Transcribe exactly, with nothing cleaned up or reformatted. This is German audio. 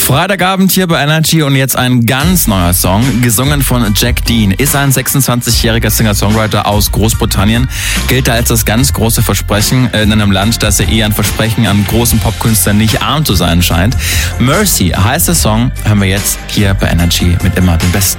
Freitagabend hier bei Energy und jetzt ein ganz neuer Song, gesungen von Jack Dean. Ist ein sechsundzwanzigjähriger Singer-Songwriter aus Großbritannien, gilt da als das ganz große Versprechen in einem Land, das ja eher ein Versprechen an großen Popkünstlern nicht arm zu sein scheint. Mercy heißt der Song, hören wir jetzt hier bei Energy mit immer den besten